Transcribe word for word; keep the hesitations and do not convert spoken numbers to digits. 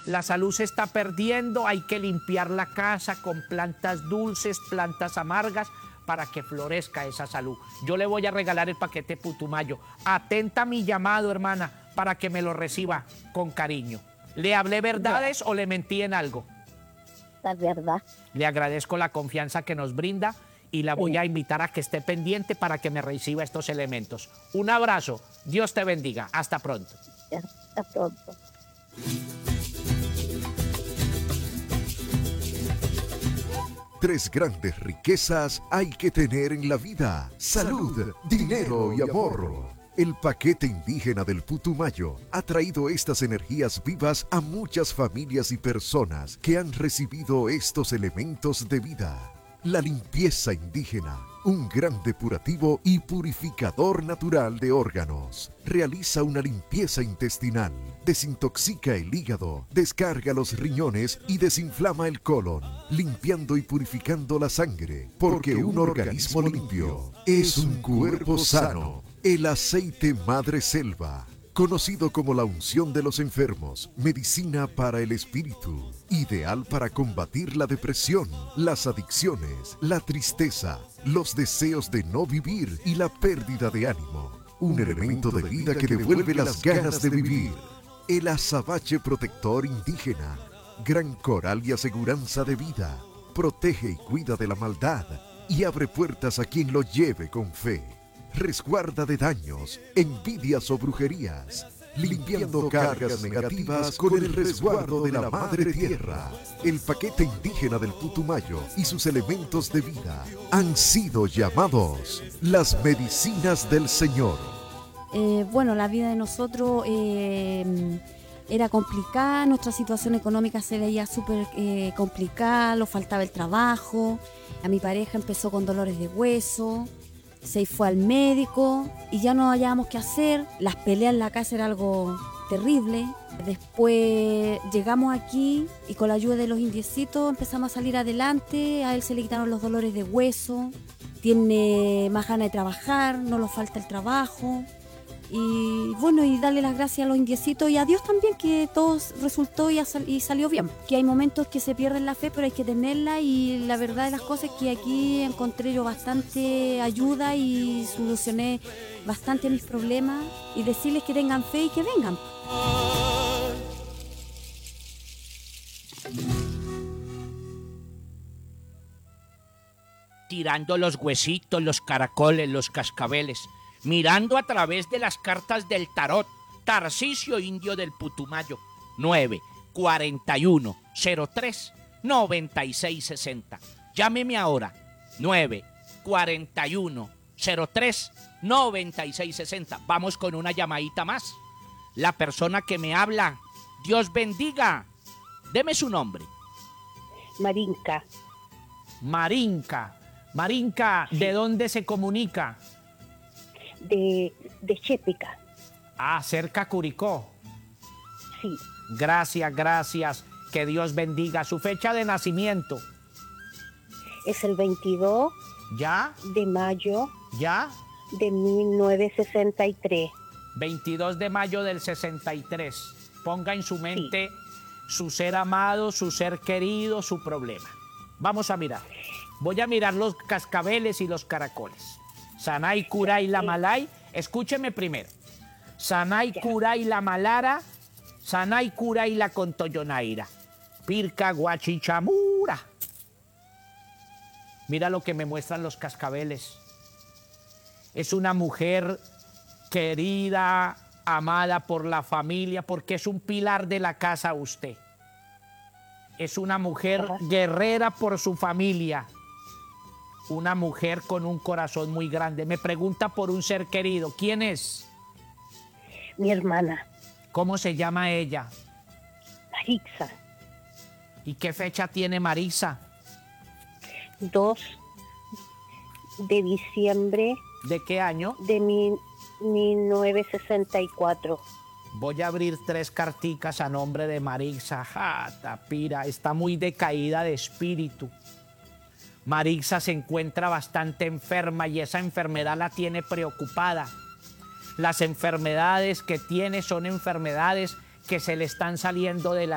La salud se está perdiendo, hay que limpiar la casa con plantas dulces, plantas amargas, para que florezca esa salud. Yo le voy a regalar el paquete Putumayo. Atenta a mi llamado, hermana, para que me lo reciba con cariño. ¿Le hablé verdades o le mentí en algo? La verdad. Le agradezco la confianza que nos brinda y la voy a invitar a que esté pendiente para que me reciba estos elementos. Un abrazo. Dios te bendiga. Hasta pronto. Hasta pronto. Tres grandes riquezas hay que tener en la vida: salud, dinero y amor. El paquete indígena del Putumayo ha traído estas energías vivas a muchas familias y personas que han recibido estos elementos de vida. La limpieza indígena, un gran depurativo y purificador natural de órganos. Realiza una limpieza intestinal, desintoxica el hígado, descarga los riñones y desinflama el colon, limpiando y purificando la sangre, porque un organismo limpio es un cuerpo sano. El aceite Madre Selva, conocido como la unción de los enfermos, medicina para el espíritu, ideal para combatir la depresión, las adicciones, la tristeza, los deseos de no vivir y la pérdida de ánimo. Un elemento de vida que devuelve las ganas de vivir. El azabache protector indígena, gran coral y aseguranza de vida, protege y cuida de la maldad y abre puertas a quien lo lleve con fe. Resguarda de daños, envidias o brujerías, limpiando cargas negativas con el resguardo de la Madre Tierra. El paquete indígena del Putumayo y sus elementos de vida han sido llamados las medicinas del Señor. Eh, bueno, la vida de nosotros eh, era complicada, nuestra situación económica se veía súper eh, complicada, nos faltaba el trabajo, a mi pareja empezó con dolores de hueso. Se fue al médico y ya no hallábamos qué hacer. Las peleas en la casa era algo terrible. Después llegamos aquí y con la ayuda de los indiecitos empezamos a salir adelante. A él se le quitaron los dolores de hueso. Tiene más ganas de trabajar, no le falta el trabajo. Y bueno, y darle las gracias a los indiecitos y a Dios también, que todo resultó y, sal y salió bien. Que hay momentos que se pierden la fe, pero hay que tenerla, y la verdad de las cosas es que aquí encontré yo bastante ayuda y solucioné bastante mis problemas, y decirles que tengan fe y que vengan. Tirando los huesitos, los caracoles, los cascabeles, mirando a través de las cartas del tarot. Tarcisio Indio del Putumayo. Nueve cuarenta y uno cero tres noventa y seis sesenta. Llámeme ahora. Nueve cuarenta y uno cero tres noventa y seis sesenta. Vamos con una llamadita más. La persona que me habla, Dios bendiga. Deme su nombre. Marinka. Marinka. Marinka, ¿de dónde se comunica? De, de Chépica. Ah, cerca Curicó. Sí. Gracias, gracias. Que Dios bendiga. Su fecha de nacimiento. Es el veintidós ¿Ya? de mayo ¿Ya? de mil novecientos sesenta y tres. veintidós de mayo del sesenta y tres. Ponga en su mente sí. su ser amado, su ser querido, su problema. Vamos a mirar. Voy a mirar los cascabeles y los caracoles. Sanay, Curay, la Malay. Escúcheme primero. Sanay, Curay, la Malara. Sanay, Curay, la Contoyonaira. Pirca, Guachichamura. Mira lo que me muestran los cascabeles. Es una mujer querida, amada por la familia, porque es un pilar de la casa usted. Es una mujer guerrera por su familia. Una mujer con un corazón muy grande. Me pregunta por un ser querido. ¿Quién es? Mi hermana. ¿Cómo se llama ella? Marisa. ¿Y qué fecha tiene Marisa? dos de diciembre. ¿De qué año? De mil novecientos sesenta y cuatro. Voy a abrir tres carticas a nombre de Marisa. Ja, tapira, está muy decaída de espíritu. Marisa se encuentra bastante enferma y esa enfermedad la tiene preocupada. Las enfermedades que tiene son enfermedades que se le están saliendo de la